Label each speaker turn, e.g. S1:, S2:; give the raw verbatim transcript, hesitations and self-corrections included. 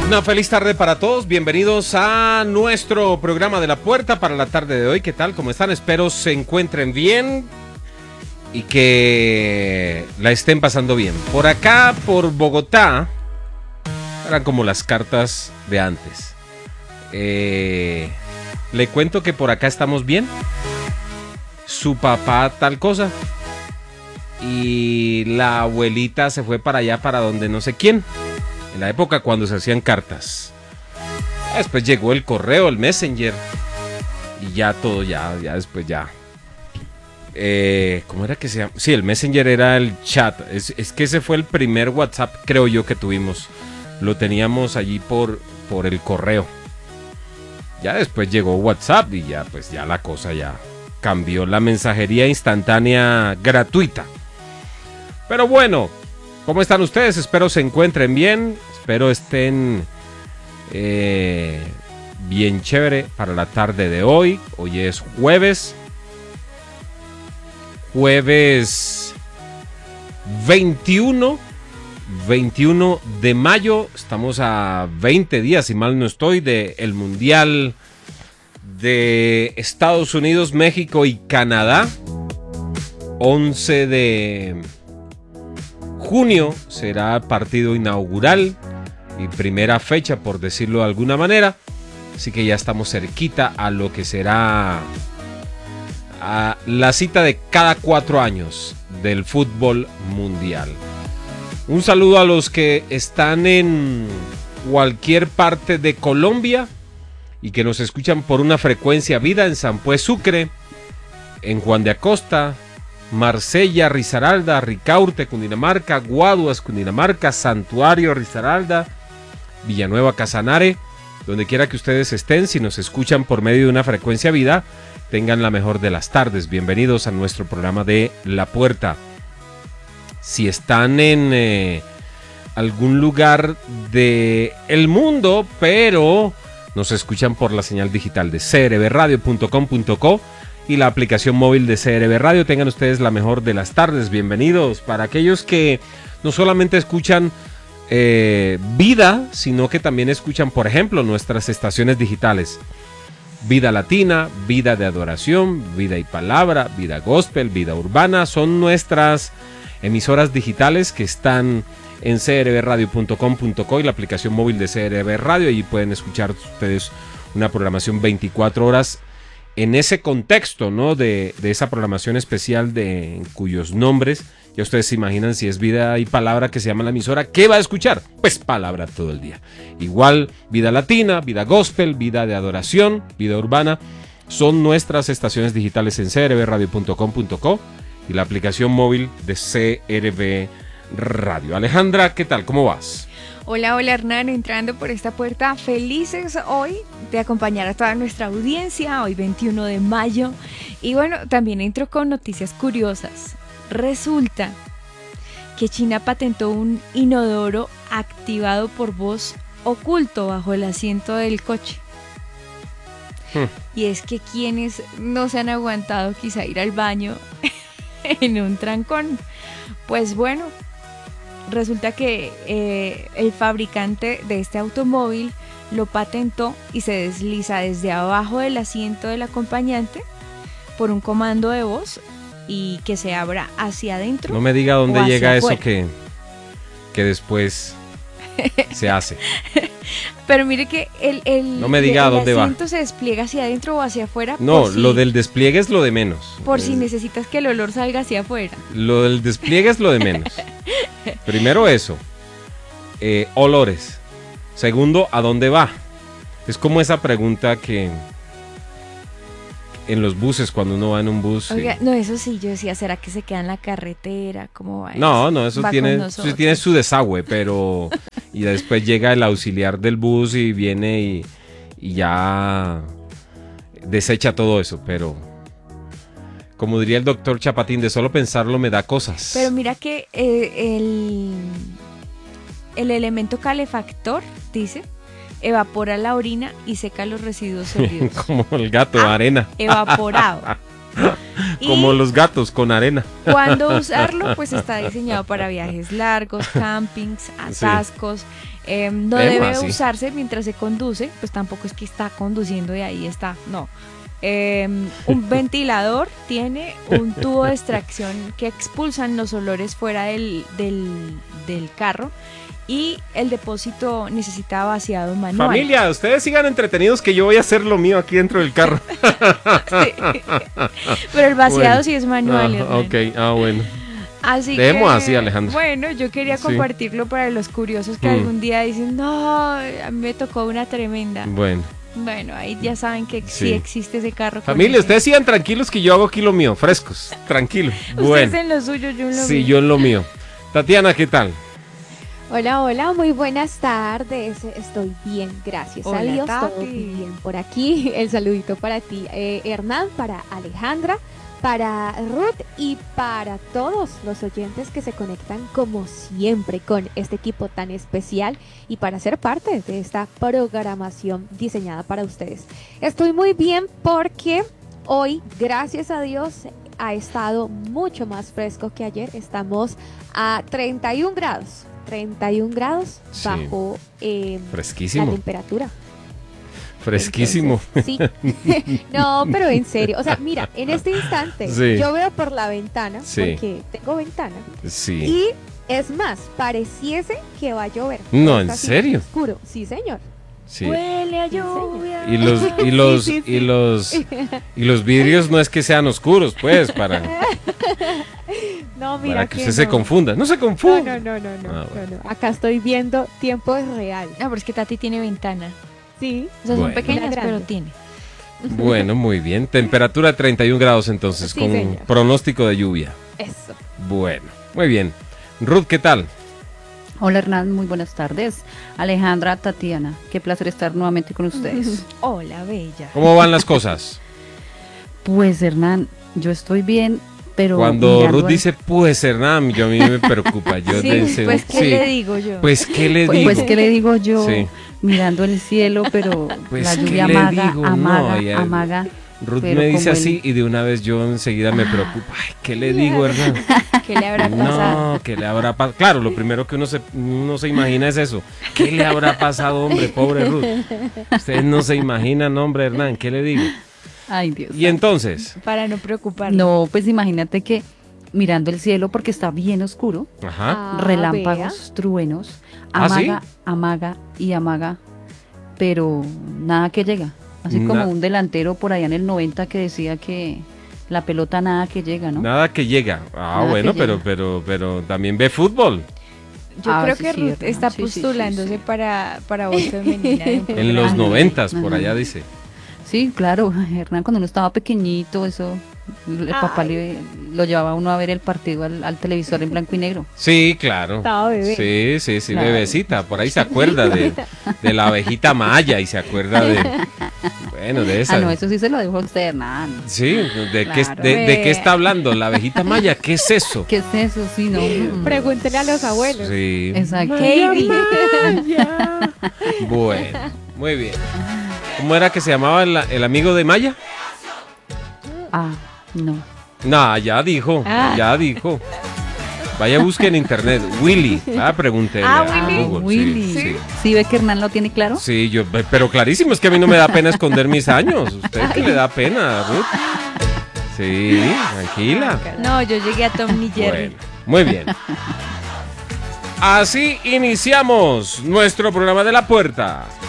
S1: Una feliz tarde para todos, bienvenidos a nuestro programa de La Puerta para la tarde de hoy. ¿Qué tal? ¿Cómo están? Espero se encuentren bien y que la estén pasando bien. Por acá, por Bogotá, eran como las cartas de antes. Eh, le cuento que por acá estamos bien. Su papá tal cosa. Y la abuelita se fue para allá, para donde no sé quién. En la época cuando se hacían cartas. Después llegó el correo, el Messenger. Y ya todo, ya, ya después ya. Eh, ¿Cómo era que se llama? Sí, el Messenger era el chat. Es, es que ese fue el primer WhatsApp, creo yo, que tuvimos. Lo teníamos allí por, por el correo. Ya después llegó WhatsApp y ya, pues ya la cosa ya cambió. La mensajería instantánea gratuita. Pero bueno, ¿cómo están ustedes? Espero se encuentren bien. Espero estén eh, bien chévere para la tarde de hoy. Hoy es jueves. Jueves veintiuno. veintiuno de mayo. Estamos a veinte días, si mal no estoy, del Mundial de Estados Unidos, México y Canadá. once de junio será partido inaugural y primera fecha, por decirlo de alguna manera. Así que ya estamos cerquita a lo que será a la cita de cada cuatro años del fútbol mundial. Un saludo a los que están en cualquier parte de Colombia y que nos escuchan por una frecuencia vida en San Pues Sucre, en Juan de Acosta, Marsella, Risaralda, Ricaurte, Cundinamarca, Guaduas, Cundinamarca, Santuario, Risaralda, Villanueva, Casanare, donde quiera que ustedes estén, si nos escuchan por medio de una frecuencia vida, tengan la mejor de las tardes. Bienvenidos a nuestro programa de La Puerta. Si están en eh, algún lugar del mundo, pero nos escuchan por la señal digital de c r b radio punto com punto co y la aplicación móvil de C R B Radio, tengan ustedes la mejor de las tardes. Bienvenidos. Para aquellos que no solamente escuchan eh, Vida, sino que también escuchan, por ejemplo, nuestras estaciones digitales. Vida Latina, Vida de Adoración, Vida y Palabra, Vida Gospel, Vida Urbana, son nuestras emisoras digitales que están en c r b radio punto com punto co y la aplicación móvil de C R B Radio. Allí pueden escuchar ustedes una programación veinticuatro horas en ese contexto, ¿no? De, de esa programación especial de en cuyos nombres ya ustedes se imaginan. Si es Vida y Palabra, que se llama la emisora, ¿qué va a escuchar? Pues palabra todo el día. Igual Vida Latina, Vida Gospel, Vida de Adoración, Vida Urbana, son nuestras estaciones digitales en c r b radio punto com punto co y la aplicación móvil de C R B Radio. Alejandra, ¿qué tal? ¿Cómo vas?
S2: Hola, hola Hernán, entrando por esta puerta, felices hoy de acompañar a toda nuestra audiencia, hoy veintiuno de mayo. Y bueno, también entro con noticias curiosas. Resulta que China patentó un inodoro activado por voz oculto bajo el asiento del coche. Hmm. Y es que quienes no se han aguantado quizá ir al baño en un trancón, pues bueno, resulta que eh, el fabricante de este automóvil lo patentó y se desliza desde abajo del asiento del acompañante por un comando de voz y que se abra hacia adentro.
S1: No me diga dónde llega eso que, que después se hace.
S2: Pero mire que el, el,
S1: no me diga
S2: el, el
S1: dónde
S2: asiento
S1: va.
S2: se despliega hacia adentro o hacia afuera.
S1: No,
S2: si,
S1: lo del despliegue es lo de menos.
S2: Por
S1: es,
S2: si necesitas que el olor salga hacia afuera.
S1: Lo del despliegue es lo de menos. Primero eso. Eh, olores. Segundo, ¿a dónde va? Es como esa pregunta que en los buses, cuando uno va en un bus.
S2: Oiga,
S1: eh,
S2: no, eso sí, yo decía, ¿será que se queda en la carretera? ¿Cómo va eso?
S1: No, no, eso
S2: va
S1: tiene, eso tiene su desagüe, pero y después llega el auxiliar del bus y viene y, y ya desecha todo eso, pero como diría el doctor Chapatín, de solo pensarlo me da cosas.
S2: Pero mira que eh, el, el elemento calefactor, dice, evapora la orina y seca los residuos sólidos.
S1: Como el gato, ah, arena.
S2: Evaporado.
S1: Como los gatos con arena.
S2: Cuando usarlo, pues está diseñado para viajes largos, campings, atascos, sí. Eh, no
S1: Demo,
S2: debe
S1: así.
S2: usarse mientras se conduce, pues tampoco es que está conduciendo y ahí está, no. Eh, un ventilador tiene un tubo de extracción que expulsan los olores fuera del, del, del carro y el depósito necesita vaciado manual.
S1: Familia, ustedes sigan entretenidos que yo voy a hacer lo mío aquí dentro del carro.
S2: Sí. Pero el vaciado
S1: Bueno.
S2: sí es manual.
S1: Ah,
S2: Hernán.
S1: ok, ah, bueno.
S2: Así
S1: Dejemos
S2: que,
S1: así, Alejandra.
S2: Bueno, yo quería
S1: Sí.
S2: compartirlo para los curiosos que
S1: Mm.
S2: algún día dicen, no, a mí me tocó una tremenda.
S1: Bueno.
S2: Bueno, ahí ya saben que sí,
S1: Sí.
S2: existe ese carro. con
S1: Familia,
S2: ese-
S1: ustedes sigan tranquilos que yo hago aquí lo mío, frescos, tranquilo.
S2: Ustedes
S1: Bueno,
S2: en lo suyo, yo en lo
S1: sí,
S2: mío.
S1: yo en lo mío. Tatiana, ¿qué tal?
S3: Hola, hola, muy buenas tardes. Estoy bien, gracias a
S2: Hola,
S3: Dios. Todo
S2: Tati.
S3: muy bien por aquí. El saludito para ti, eh, Hernán, para Alejandra, para Ruth y para todos los oyentes que se conectan como siempre con este equipo tan especial y para ser parte de esta programación diseñada para ustedes. Estoy muy bien porque hoy, gracias a Dios, ha estado mucho más fresco que ayer. Estamos a treinta y un grados. treinta y un grados
S1: Sí.
S3: bajo eh, la
S1: Fresquísimo,
S3: temperatura.
S1: fresquísimo.
S3: Entonces, sí. No, pero en serio. O sea, mira, en este instante
S1: Sí.
S3: yo veo por la ventana,
S1: Sí.
S3: porque tengo ventana,
S1: Sí.
S3: y es más, pareciese que va a llover.
S1: No,
S3: Está
S1: ¿en
S3: así
S1: serio?
S3: Oscuro, sí, señor.
S1: Sí.
S2: Huele a
S3: señor.
S2: lluvia.
S1: Y los y los
S3: Sí, sí, sí.
S1: y los y los vidrios no es que sean oscuros, pues, para,
S3: No, mira
S1: para que
S3: que
S1: usted se
S3: no.
S1: confunda. No se
S3: No,
S1: confunda.
S3: no, no, no, no,
S1: Ah, bueno.
S3: no, no. Acá estoy viendo tiempo real.
S2: No, pero es que Tati tiene ventana.
S3: Sí.
S2: O sea,
S1: Bueno.
S2: son pequeñas,
S3: Una grande.
S2: pero tiene.
S1: Bueno, muy bien. Temperatura treinta y un grados entonces,
S3: Sí,
S1: con
S3: señor.
S1: pronóstico de lluvia.
S3: Eso.
S1: Bueno, muy bien. Ruth, ¿qué tal?
S4: Hola Hernán, muy buenas tardes. Alejandra, Tatiana, qué placer estar nuevamente con ustedes.
S2: Hola, bella.
S1: ¿Cómo van las cosas?
S4: Pues Hernán, yo estoy bien, pero
S1: Cuando
S4: mirando
S1: Ruth
S4: al-
S1: dice, pues Hernán, yo a mí me preocupa. Yo
S2: Sí,
S1: de-
S2: pues, ¿qué
S1: sí.
S2: le digo yo?
S1: Pues, ¿qué le
S4: pues,
S1: digo?
S4: pues, ¿qué le digo yo?
S1: Sí.
S4: Mirando el cielo, pero
S1: Pues,
S4: la
S1: ¿qué
S4: lluvia
S1: le
S4: amaga,
S1: digo? No,
S4: amaga,
S1: ya-
S4: amaga.
S1: Ruth
S4: pero
S1: me dice
S4: como
S1: así
S4: el-
S1: y de una vez yo enseguida me preocupo. Ay, ¿qué le digo, Hernán?
S2: ¿Qué le habrá pasado?
S1: No, ¿qué le habrá pasado? Claro, lo primero que uno se, uno se imagina es eso. ¿Qué le habrá pasado, hombre, pobre Ruth? Ustedes no se imaginan, hombre, Hernán, ¿qué le digo?
S4: Ay, Dios.
S1: Y entonces,
S2: Para no preocuparnos.
S4: No, pues imagínate que mirando el cielo, porque está bien oscuro,
S1: ajá,
S3: Ah,
S4: relámpagos, truenos,
S1: ¿Ah,
S4: amaga,
S1: sí?
S4: amaga y amaga, pero nada que llega. Así
S1: Na-
S4: como un delantero por allá en el noventa que decía que la pelota nada que llega, ¿no?
S1: nada que llega. Ah,
S4: Nada
S1: bueno,
S4: que
S1: pero,
S4: llega.
S1: pero, pero también ve fútbol.
S2: Yo
S4: Ah,
S2: creo
S4: sí,
S2: que
S4: sí,
S2: Ruth
S4: Hernán.
S2: está
S4: Sí, sí, sí,
S2: postulándose
S4: sí.
S2: para, para voz femenina. de un
S1: En
S2: programa.
S1: los
S4: Ajá,
S1: noventas, por
S4: ajá.
S1: allá dice.
S4: Sí, claro, Hernán, cuando uno estaba pequeñito, eso, el papá
S3: Ay.
S4: le, lo llevaba a uno a ver el partido al, al televisor en blanco y negro.
S1: Sí, claro.
S3: Estaba bebé.
S1: Sí, sí, sí,
S4: Claro.
S1: bebecita. Por ahí se acuerda de, de la abejita maya y se acuerda de. Bueno, de esa.
S4: Ah, no, eso sí se lo dijo a usted, Hernán.
S1: Sí, ¿de, qué,
S4: Claro.
S1: de, de qué está hablando? La abejita maya, ¿qué es eso?
S4: ¿Qué es eso? Sí, no. mm,
S3: Pregúntenle a los abuelos.
S1: Sí.
S4: Exacto.
S2: Heidi.
S1: Bueno, muy bien. ¿Cómo era que se llamaba el, el amigo de Maya?
S4: Ah, no.
S1: No, ya dijo,
S2: Ah.
S1: ya dijo. Vaya, busque en internet. Willy. Ah, pregúntele
S2: Ah,
S1: a
S2: Willy.
S1: Google.
S4: Willy.
S1: Sí, sí.
S4: ¿Sí ve que Hernán lo tiene claro?
S1: Sí, yo, pero clarísimo, es que a mí no me da pena esconder mis años. Usted que le da pena, Ruth. Sí, tranquila.
S2: No, yo llegué a Tom y Jerry.
S1: Bueno, muy bien. Así iniciamos nuestro programa de la puerta